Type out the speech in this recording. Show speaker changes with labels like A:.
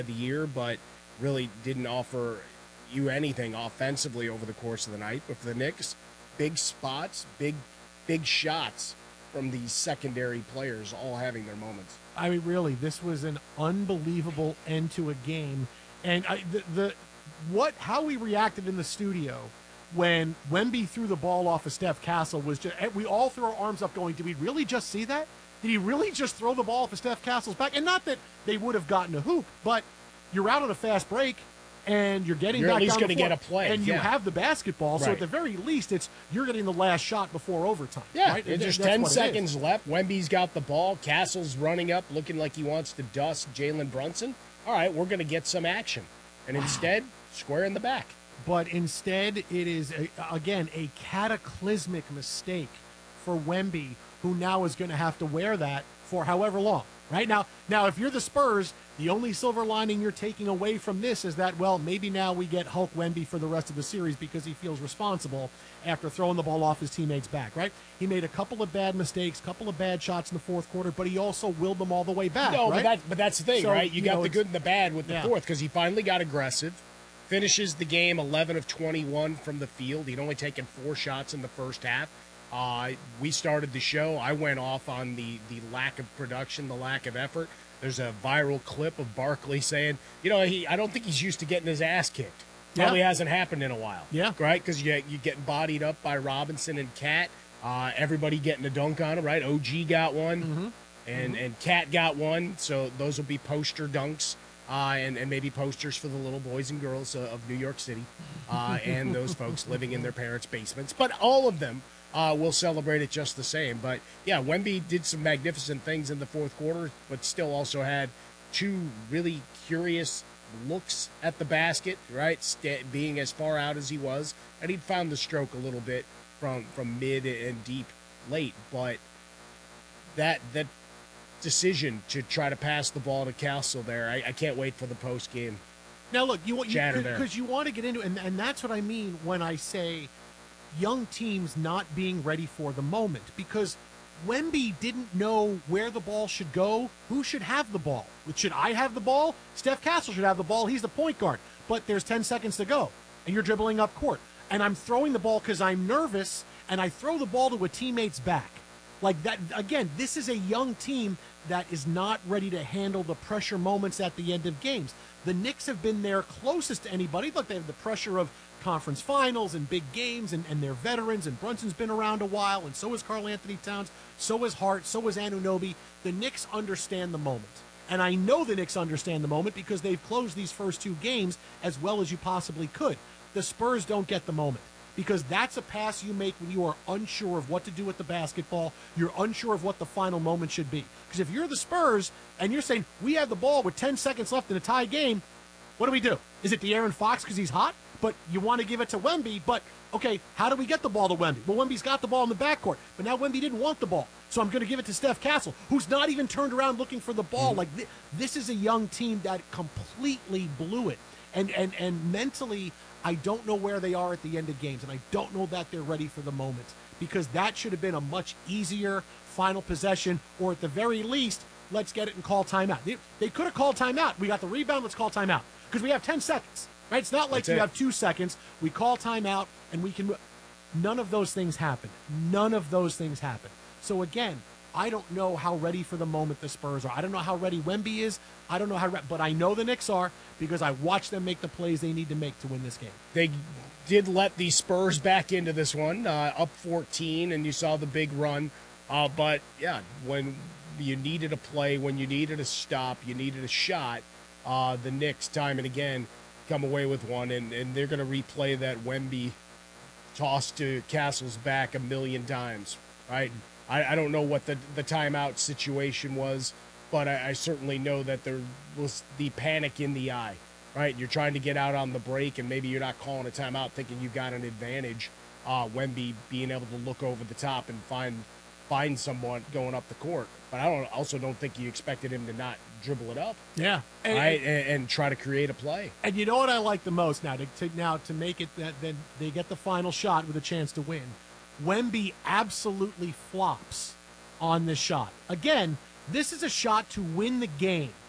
A: of the year, but really didn't offer you anything offensively over the course of the night. But for the Knicks, big spots, big shots from these secondary players all having their moments.
B: I mean, really, this was an unbelievable end to a game. And how we reacted in the studio when Wemby threw the ball off of Steph Castle was just, we all threw our arms up going, did we really just see that? Did he really just throw the ball off of Steph Castle's back? And not that they would have gotten a hoop, but you're out on a fast break and you're getting back
A: at least
B: down
A: going
B: the
A: to
B: floor,
A: get a play,
B: and you have the basketball. So
A: right.
B: at the very least, you're getting the last shot before overtime.
A: Yeah,
B: right?
A: there's 10 seconds left. Wemby's got the ball. Castle's running up, looking like he wants to dust Jalen Brunson. All right, we're going to get some action. And instead, square in the back.
B: But instead, it is, again, a cataclysmic mistake for Wemby, who now is going to have to wear that for however long. Right now, if you're the Spurs, the only silver lining you're taking away from this is that, well, maybe now we get Hulk Wemby for the rest of the series because he feels responsible after throwing the ball off his teammates' back, right? He made a couple of bad mistakes, couple of bad shots in the fourth quarter, but he also willed them all the way back.
A: No,
B: right?
A: but that's the thing, right? You got the good and the bad with the fourth because he finally got aggressive, finishes the game 11 of 21 from the field. He'd only taken 4 shots in the first half. We started the show. I went off on the lack of production, the lack of effort. There's a viral clip of Barkley saying, I don't think he's used to getting his ass kicked. Probably hasn't happened in a while.
B: Yeah.
A: Right? Because you're getting bodied up by Robinson and Cat. Everybody getting a dunk on him, right? OG got one, and Cat got one. So those will be poster dunks. And maybe posters for the little boys and girls of New York City and those folks living in their parents' basements. But all of them will celebrate it just the same. But, yeah, Wemby did some magnificent things in the fourth quarter, but still also had 2 really curious looks at the basket, right, being as far out as he was. And he'd found the stroke a little bit from mid and deep late. But that decision to try to pass the ball to Castle there, I can't wait for the post game.
B: Now look, because you want to get into it, and that's what I mean when I say young teams not being ready for the moment, because Wemby didn't know where the ball should go, who should have the ball. Should I have the ball? Steph Castle should have the ball. He's the point guard. But there's 10 seconds to go, and you're dribbling up court. And I'm throwing the ball because I'm nervous, and I throw the ball to a teammate's back. Like that, again, this is a young team that is not ready to handle the pressure moments at the end of games. The Knicks have been there closest to anybody. Look, they have the pressure of conference finals and big games, and they're veterans, and Brunson's been around a while, and so is Karl Anthony Towns, so is Hart, so is Anunoby. The Knicks understand the moment. And I know the Knicks understand the moment because they've closed these first 2 games as well as you possibly could. The Spurs don't get the moment, because that's a pass you make when you are unsure of what to do with the basketball. You're unsure of what the final moment should be. Because if you're the Spurs and you're saying, we have the ball with 10 seconds left in a tie game, what do? Is it De'Aaron Fox because he's hot? But you want to give it to Wemby, but, okay, how do we get the ball to Wemby? Well, Wemby's got the ball in the backcourt, but now Wemby didn't want the ball. So I'm going to give it to Steph Castle, who's not even turned around looking for the ball. Like, this is a young team that completely blew it. And mentally, I don't know where they are at the end of games, and I don't know that they're ready for the moment, because that should have been a much easier final possession, or at the very least, let's get it and call timeout. They could have called timeout. We got the rebound, let's call timeout, because we have 10 seconds. Right? It's not like you have 2 seconds. We call timeout, and we can. None of those things happen. None of those things happen. So again, I don't know how ready for the moment the Spurs are. I don't know how ready Wemby is. I don't know but I know the Knicks are, because I watched them make the plays they need to make to win this game.
A: They did let the Spurs back into this one, up 14, and you saw the big run. But yeah, when you needed a play, when you needed a stop, you needed a shot, the Knicks time and again come away with one, and they're going to replay that Wemby toss to Castle's back a million times, right? I don't know what the timeout situation was, but I certainly know that there was the panic in the eye, right? You're trying to get out on the break, and maybe you're not calling a timeout thinking you've got an advantage. Wemby being able to look over the top and find someone going up the court. But I also don't think you expected him to not dribble it up.
B: Yeah.
A: And try to create a play.
B: And you know what I like the most now? To make it that then they get the final shot with a chance to win. Wemby absolutely flops on this shot. Again, this is a shot to win the game.